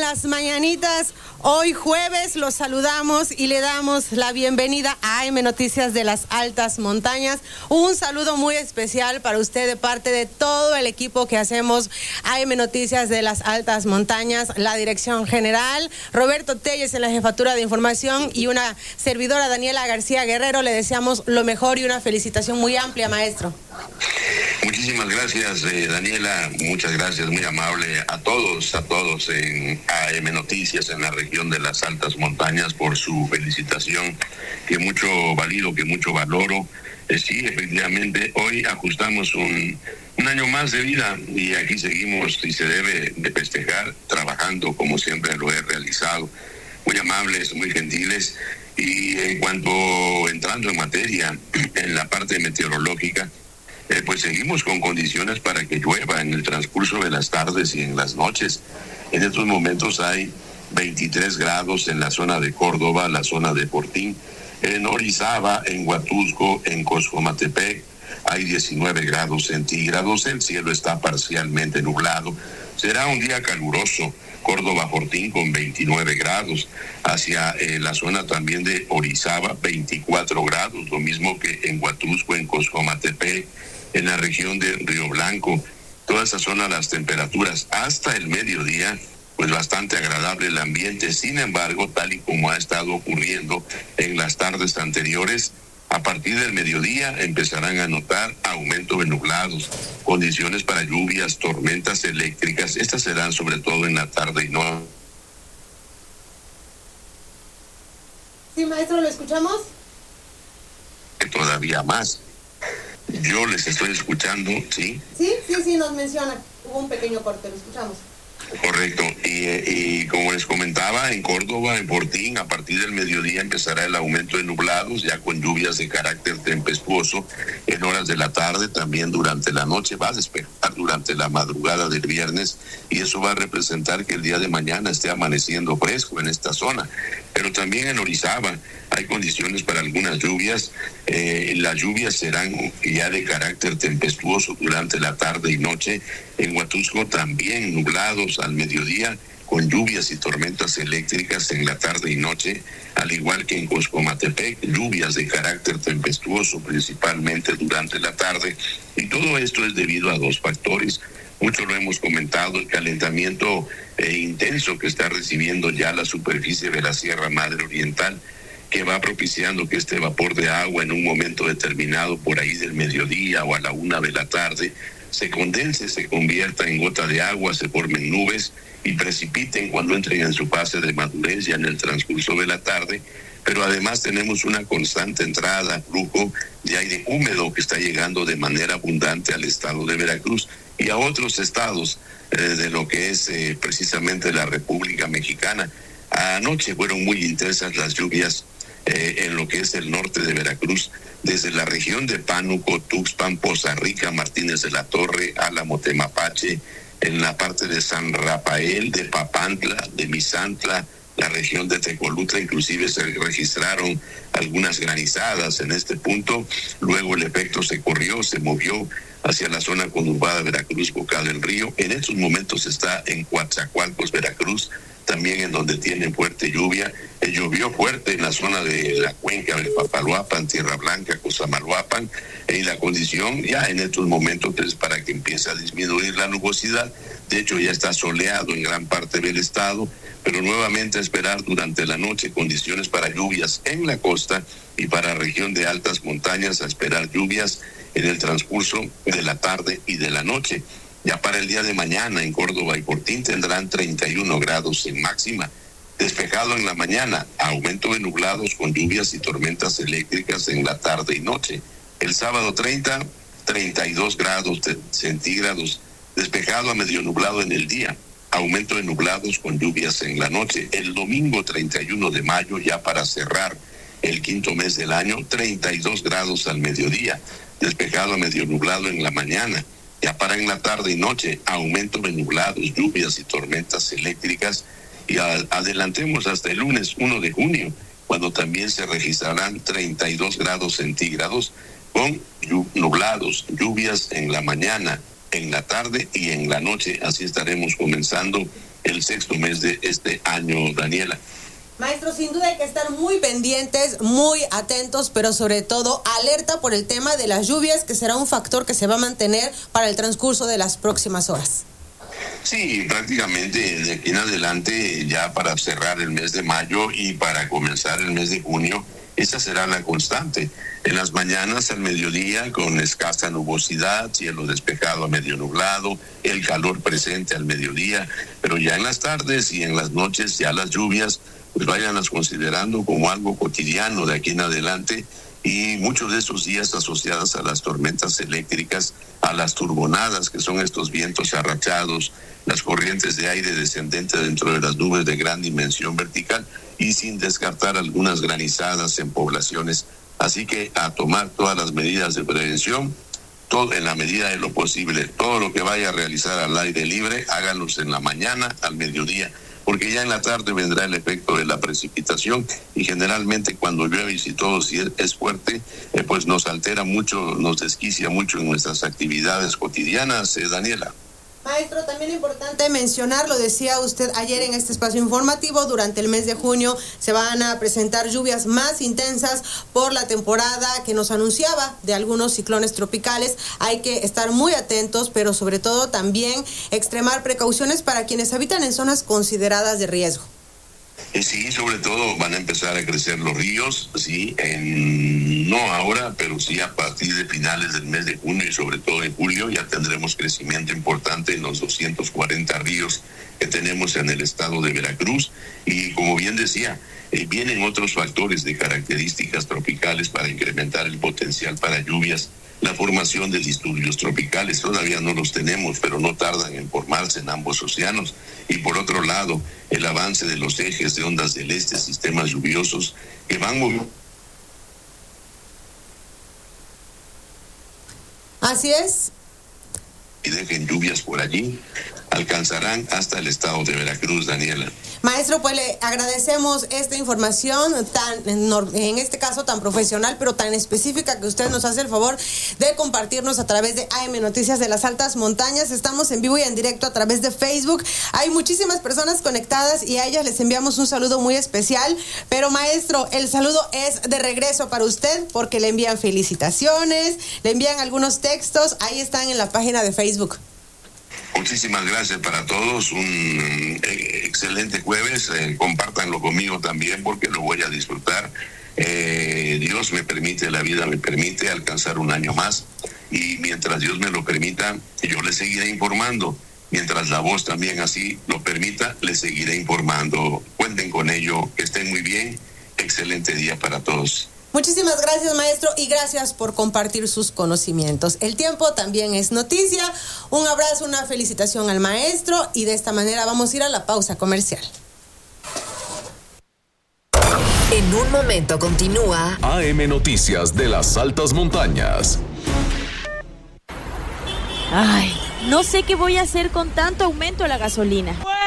las mañanitas. Hoy jueves los saludamos y le damos la bienvenida a AM Noticias de las Altas Montañas. Un saludo muy especial para usted de parte de todo el equipo que hacemos AM Noticias de las Altas Montañas, la dirección general, Roberto Telles en la jefatura de información y una servidora, Daniela García Guerrero. Le deseamos lo mejor y una felicitación muy amplia, maestro. Muchísimas gracias, Daniela, muchas gracias, muy amable a todos en AM Noticias en la región de las Altas Montañas por su felicitación, que mucho valido, que mucho valoro. Sí, efectivamente, hoy ajustamos un año más de vida y aquí seguimos y se debe de festejar trabajando como siempre lo he realizado. Muy amables, muy gentiles. Y en cuanto entrando en materia, en la parte meteorológica, pues seguimos con condiciones para que llueva en el transcurso de las tardes y en las noches. En estos momentos hay 23 grados en la zona de Córdoba, la zona de Fortín, en Orizaba, en Huatusco, en Coscomatepec, hay 19 grados centígrados, el cielo está parcialmente nublado. Será un día caluroso. Córdoba, Fortín con 29 grados, hacia la zona también de Orizaba 24 grados, lo mismo que en Huatusco, en Coscomatepec, en la región de Río Blanco, toda esa zona las temperaturas hasta el mediodía, pues bastante agradable el ambiente. Sin embargo, tal y como ha estado ocurriendo en las tardes anteriores, a partir del mediodía empezarán a notar aumento de nublados, condiciones para lluvias, tormentas eléctricas. Estas serán sobre todo en la tarde y noche. Sí, maestro, ¿lo escuchamos? Todavía más. Yo les estoy escuchando, ¿sí? Sí, nos menciona. Hubo un pequeño corte, lo escuchamos. Correcto, y como les comentaba, en Córdoba, en Fortín, a partir del mediodía empezará el aumento de nublados, ya con lluvias de carácter tempestuoso en horas de la tarde, también durante la noche, va a despejar durante la madrugada del viernes, y eso va a representar que el día de mañana esté amaneciendo fresco en esta zona. Pero también en Orizaba hay condiciones para algunas lluvias. Las lluvias serán ya de carácter tempestuoso durante la tarde y noche. En Huatusco también nublados al mediodía, con lluvias y tormentas eléctricas en la tarde y noche, al igual que en Coscomatepec, lluvias de carácter tempestuoso principalmente durante la tarde. Y todo esto es debido a dos factores. Mucho lo hemos comentado, el calentamiento intenso que está recibiendo ya la superficie de la Sierra Madre Oriental, que va propiciando que este vapor de agua en un momento determinado, por ahí del mediodía o a la 1 de la tarde, se condense, se convierta en gota de agua, se formen nubes y precipiten cuando entren en su fase de madurez ya en el transcurso de la tarde. Pero además tenemos una constante entrada, flujo de aire húmedo que está llegando de manera abundante al estado de Veracruz y a otros estados de lo que es precisamente la República Mexicana. Anoche fueron muy intensas las lluvias en lo que es el norte de Veracruz, desde la región de Pánuco, Tuxpan, Poza Rica, Martínez de la Torre, Álamo, Temapache, en la parte de San Rafael, de Papantla, de Misantla, la región de Tecolutla, inclusive se registraron algunas granizadas en este punto. Luego el efecto se corrió, se movió hacia la zona conurbada de Veracruz, Boca del Río. En estos momentos está en Coatzacoalcos, Veracruz, también en donde tienen fuerte lluvia. Llovió fuerte en la zona de la cuenca del Papaloapan, Tierra Blanca, Cosamaloapan, y la condición ya en estos momentos es para que empiece a disminuir la nubosidad. De hecho, ya está soleado en gran parte del estado, pero nuevamente a esperar durante la noche condiciones para lluvias en la costa y para región de altas montañas, a esperar lluvias en el transcurso de la tarde y de la noche. Ya para el día de mañana en Córdoba y Fortín tendrán 31 grados en máxima. Despejado en la mañana, aumento de nublados con lluvias y tormentas eléctricas en la tarde y noche. El sábado 32 grados centígrados, despejado a medio nublado en el día. Aumento de nublados con lluvias en la noche. El domingo 31 de mayo, ya para cerrar el quinto mes del año, 32 grados al mediodía, despejado a medio nublado en la mañana. Ya para en la tarde y noche, aumento de nublados, lluvias y tormentas eléctricas. Y adelantemos hasta el lunes 1 de junio, cuando también se registrarán 32 grados centígrados con nublados, lluvias en la mañana, en la tarde y en la noche. Así estaremos comenzando el sexto mes de este año, Daniela. Maestro, sin duda hay que estar muy pendientes, muy atentos, pero sobre todo alerta por el tema de las lluvias, que será un factor que se va a mantener para el transcurso de las próximas horas. Sí, prácticamente de aquí en adelante, ya para cerrar el mes de mayo y para comenzar el mes de junio, esa será la constante. En las mañanas al mediodía con escasa nubosidad, cielo despejado a medio nublado, el calor presente al mediodía, pero ya en las tardes y en las noches ya las lluvias, pues váyanlas considerando como algo cotidiano de aquí en adelante, y muchos de estos días asociados a las tormentas eléctricas, a las turbonadas, que son estos vientos arrachados, las corrientes de aire descendente dentro de las nubes de gran dimensión vertical, y sin descartar algunas granizadas en poblaciones. Así que a tomar todas las medidas de prevención, todo en la medida de lo posible. Todo lo que vaya a realizar al aire libre, háganlos en la mañana, al mediodía, porque ya en la tarde vendrá el efecto de la precipitación, y generalmente cuando llueve y si todo es fuerte, pues nos altera mucho, nos desquicia mucho en nuestras actividades cotidianas, Daniela. Maestro, también importante mencionar, lo decía usted ayer en este espacio informativo, durante el mes de junio se van a presentar lluvias más intensas por la temporada que nos anunciaba de algunos ciclones tropicales. Hay que estar muy atentos, pero sobre todo también extremar precauciones para quienes habitan en zonas consideradas de riesgo. Sí, sobre todo van a empezar a crecer los ríos, sí, no ahora, pero sí a partir de finales del mes de junio y sobre todo en julio ya tendremos crecimiento importante en los 240 ríos que tenemos en el estado de Veracruz, y como bien decía, vienen otros factores de características tropicales para incrementar el potencial para lluvias. La formación de disturbios tropicales, todavía no los tenemos, pero no tardan en formarse en ambos océanos. Y por otro lado, el avance de los ejes de ondas del este, sistemas lluviosos que van moviendo. Así es. Y dejen lluvias por allí, alcanzarán hasta el estado de Veracruz, Daniela. Maestro, pues le agradecemos esta información en este caso tan profesional, pero tan específica, que usted nos hace el favor de compartirnos a través de AM Noticias de las Altas Montañas. Estamos en vivo y en directo a través de Facebook. Hay muchísimas personas conectadas y a ellas les enviamos un saludo muy especial. Pero maestro, el saludo es de regreso para usted, porque le envían felicitaciones, le envían algunos textos. Ahí están en la página de Facebook. Muchísimas gracias para todos, un excelente jueves, compártanlo conmigo también porque lo voy a disfrutar. Dios me permite, la vida me permite alcanzar un año más, y mientras Dios me lo permita, yo les seguiré informando. Mientras la voz también así lo permita, les seguiré informando. Cuenten con ello, que estén muy bien, excelente día para todos. Muchísimas gracias, maestro, y gracias por compartir sus conocimientos. El tiempo también es noticia. Un abrazo, una felicitación al maestro, y de esta manera vamos a ir a la pausa comercial. En un momento continúa AM Noticias de las Altas Montañas. Ay, no sé qué voy a hacer con tanto aumento a la gasolina.